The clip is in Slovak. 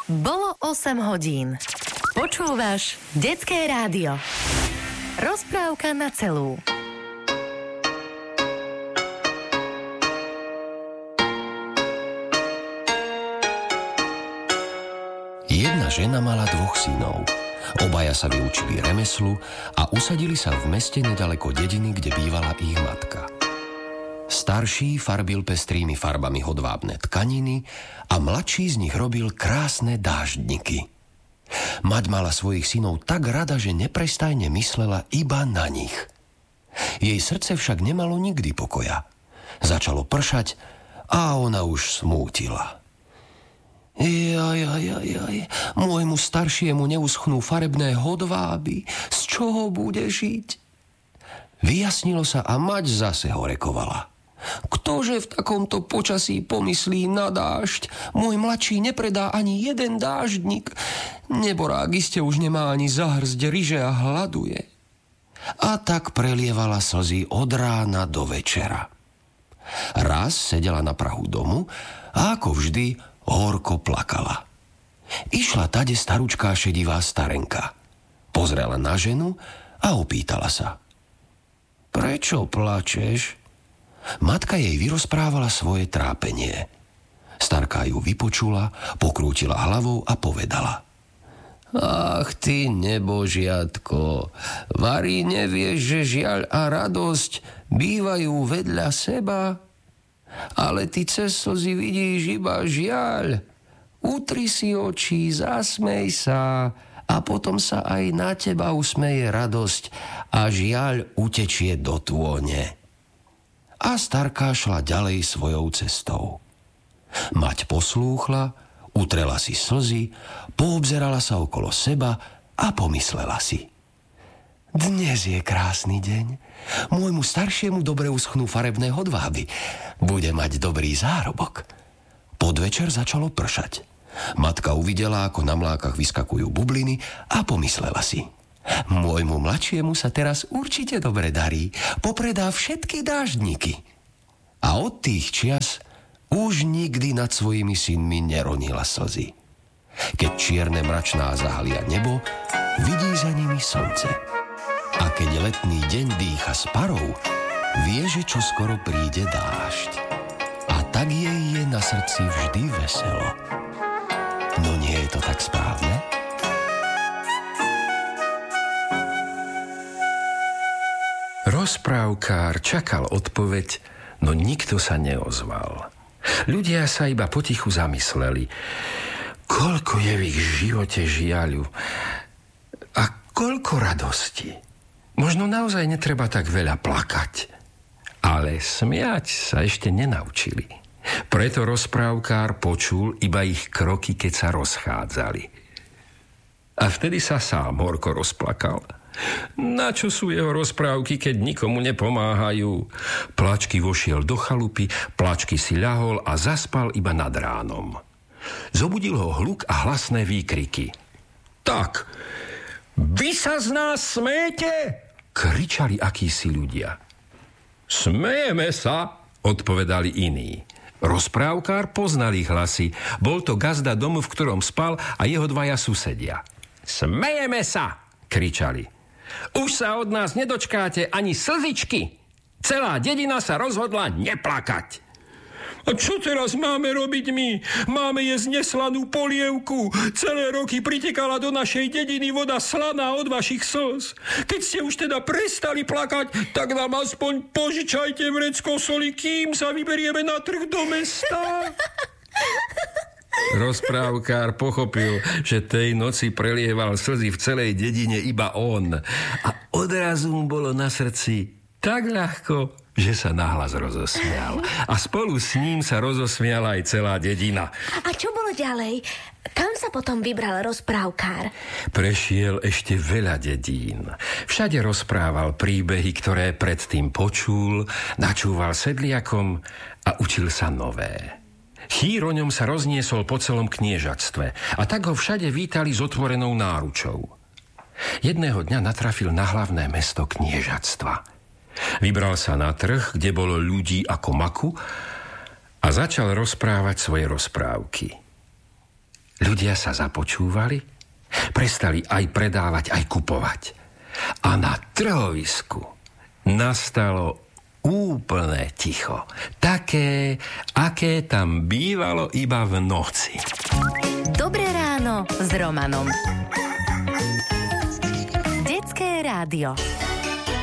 Bolo 8 hodín. Počúvaš Detské rádio. Rozprávka na celú. Jedna žena mala 2 synov. Obaja sa vyučili remeslu a usadili sa v meste nedaleko dediny, kde bývala ich matka. Starší farbil pestrými farbami hodvábne tkaniny a mladší z nich robil krásne dáždniky. Mať mala svojich synov tak rada, že neprestajne myslela iba na nich. Jej srdce však nemalo nikdy pokoja. Začalo pršať a ona už smútila. Môjmu staršiemu neuschnú farebné hodváby, z čoho bude žiť? Vyjasnilo sa a mať zase horekovala. Ktože v takomto počasí pomyslí na dážď? Môj mladší nepredá ani jeden dáždnik. Neborák iste už nemá ani zahrzť ryže a hladuje. A tak prelievala slzy od rána do večera. Raz sedela na prahu domu a ako vždy horko plakala. Išla tade staručká šedivá starenka. Pozrela na ženu a opýtala sa. Prečo plačeš? Matka jej vyrozprávala svoje trápenie. Starka ju vypočula, pokrútila hlavou a povedala. Ach, ty nebožiatko, vari nevieš, že žiaľ a radosť bývajú vedľa seba? Ale ty cez slzy vidíš iba žiaľ. Utri si oči, zasmej sa a potom sa aj na teba usmeje radosť a žiaľ utečie do tône. A starka šla ďalej svojou cestou. Mať poslúchla, utrela si slzy, poobzerala sa okolo seba a pomyslela si. Dnes je krásny deň. Môjmu staršiemu dobre uschnú farebné hodváby. Bude mať dobrý zárobok. Podvečer začalo pršať. Matka uvidela, ako na mlákach vyskakujú bubliny a pomyslela si. Môjmu mladšiemu sa teraz určite dobre darí. Popredá všetky dáždniky. A od tých čias už nikdy nad svojimi synmi neronila slzy. Keď čierne mračná zahalia nebo, vidí za nimi slnce. A keď letný deň dýcha s parou, vie, že čoskoro príde dážď. A tak jej je na srdci vždy veselo. No nie je to tak správne? Rozprávkár čakal odpoveď, no nikto sa neozval. Ľudia sa iba potichu zamysleli. Koľko je v ich živote žiaľu a koľko radosti. Možno naozaj netreba tak veľa plakať. Ale smiať sa ešte nenaučili. Preto rozprávkár počul iba ich kroky, keď sa rozchádzali. A vtedy sa sám horko rozplakal. Na čo sú jeho rozprávky, keď nikomu nepomáhajú? Plačky vošiel do chalupy, plačky si ľahol a zaspal iba nad ránom. Zobudil ho hluk a hlasné výkriky. Tak, vy sa z nás smejete? Kričali akísi ľudia. Smejeme sa, odpovedali iní. Rozprávkár poznal ich hlasy. Bol to gazda domu, v ktorom spal, a jeho 2 susedia. Smejeme sa, kričali. Už sa od nás nedočkáte ani slzičky. Celá dedina sa rozhodla neplakať. A čo teraz máme robiť my? Máme jesť neslanú polievku. Celé roky pritekala do našej dediny voda slaná od vašich slz. Keď ste už teda prestali plakať, tak nám aspoň požičajte vrecko soli, kým sa vyberieme na trh do mesta. Rozprávkár pochopil, že tej noci prelieval slzy v celej dedine iba on. A odrazu mu bolo na srdci tak ľahko, že sa nahlas rozosmial. A spolu s ním sa rozosmiala aj celá dedina. A čo bolo ďalej? Kam sa potom vybral rozprávkár? Prešiel ešte veľa dedín. Všade rozprával príbehy, ktoré predtým počul, načúval sedliakom a učil sa nové. Chýr o ňom sa rozniesol po celom kniežatstve a tak ho všade vítali s otvorenou náručou. Jedného dňa natrafil na hlavné mesto kniežatstva. Vybral sa na trh, kde bolo ľudí ako maku, a začal rozprávať svoje rozprávky. ľudia sa započúvali, prestali aj predávať, aj kupovať. A na trhovisku nastalo úplné ticho. Také, aké tam bývalo iba v noci. Dobré ráno s Romanom. Detské rádio.